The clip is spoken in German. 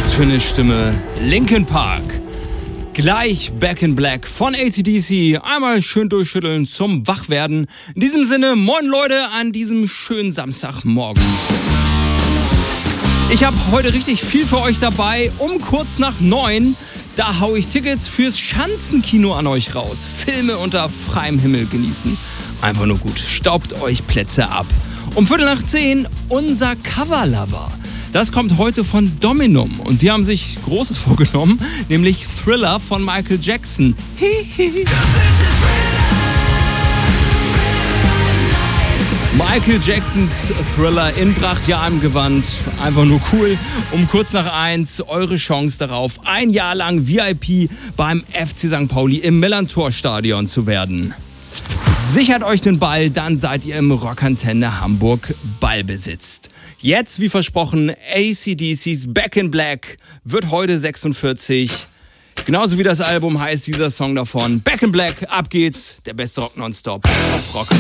Was für eine Stimme. Linkin Park. Gleich Back in Black von AC/DC. Einmal schön durchschütteln zum Wachwerden. In diesem Sinne, moin Leute an diesem schönen Samstagmorgen. Ich habe heute richtig viel für euch dabei. Um kurz nach 9, da hau ich Tickets fürs Schanzenkino an euch raus. Filme unter freiem Himmel genießen. Einfach nur gut. Staubt euch Plätze ab. Um 9:15 unser Coverlover. Das kommt heute von Dominum und die haben sich Großes vorgenommen, nämlich Thriller von Michael Jackson. Michael Jacksons Thriller in brachialem Gewand. Einfach nur cool. Um kurz nach 1 eure Chance darauf, ein Jahr lang VIP beim FC St. Pauli im Millantor-Stadion zu werden. Sichert euch den Ball, dann seid ihr im Rockantenne Hamburg ballbesitzt. Jetzt, wie versprochen, AC/DC's Back in Black wird heute 46. Genauso wie das Album heißt dieser Song davon. Back in Black, ab geht's. Der beste Rock nonstop auf Rock.